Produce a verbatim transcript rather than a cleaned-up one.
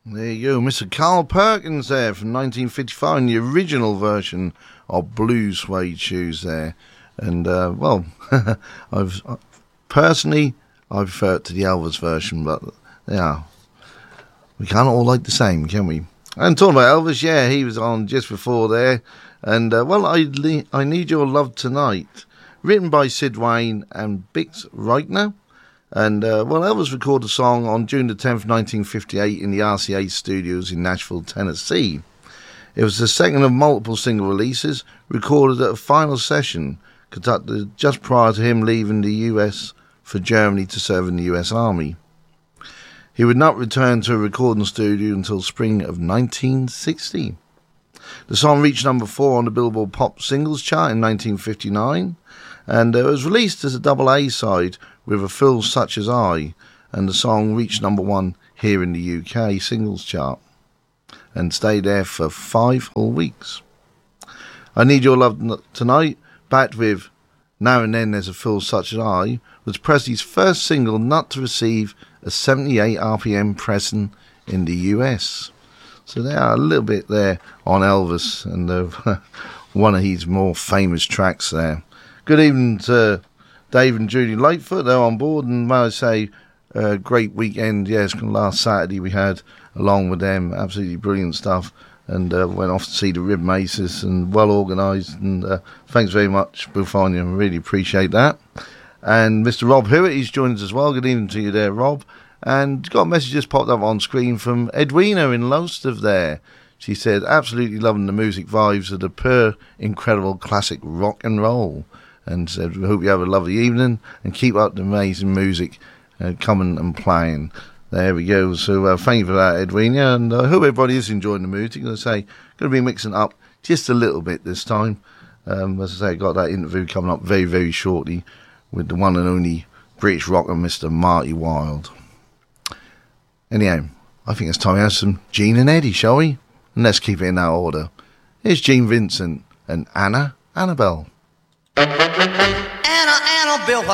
There you go, Mister Carl Perkins there from nineteen fifty-five, the original version of Blue Suede Shoes there. And, uh, well, I've personally, I prefer it to the Elvis version, but, yeah, we can't all like the same, can we? And talking about Elvis, yeah, he was on just before there. And, uh, well, I, le- I Need Your Love Tonight, written by Sid Wayne and Bix Reichner. And, uh, well, Elvis recorded the song on June the tenth, nineteen fifty-eight in the R C A studios in Nashville, Tennessee. It was the second of multiple single releases recorded at a final session conducted just prior to him leaving the U S for Germany to serve in the U S Army. He would not return to a recording studio until spring of nineteen sixty. The song reached number four on the Billboard Pop Singles chart in nineteen fifty-nine, and it was released as a double A side with A Fool Such As I, and the song reached number one here in the U K singles chart and stayed there for five whole weeks. I Need Your Love Tonight, backed with Now and Then There's a Fool Such As I, was Presley's first single not to receive a seventy-eight R P M pressing in the U S. So they are a little bit there on Elvis and uh, one of his more famous tracks there. Good evening to Dave and Judy Lightfoot. They're on board, and may I say, a uh, great weekend. Yes, last Saturday we had along with them. Absolutely brilliant stuff. And uh, went off to see the Rib Maces, and well organised. And uh, thanks very much, Bufania. Really appreciate that. And Mister Rob Hewitt, he's joined us as well. Good evening to you there, Rob. And got a message just popped up on screen from Edwina in Lowestoft there. She said, absolutely loving the music vibes of the pure, incredible classic rock and roll. And said, we hope you have a lovely evening and keep up the amazing music uh, coming and playing. There we go. So uh, thank you for that, Edwina. And I uh, hope everybody is enjoying the music. As I say, going to be mixing up just a little bit this time. Um, as I say, got that interview coming up very, very shortly with the one and only British rocker, Mister Marty Wilde. Anyhow, I think it's time to have some Gene and Eddie, shall we? And let's keep it in that order. Here's Gene Vincent and Anna Annabelle. Anna Annabelle.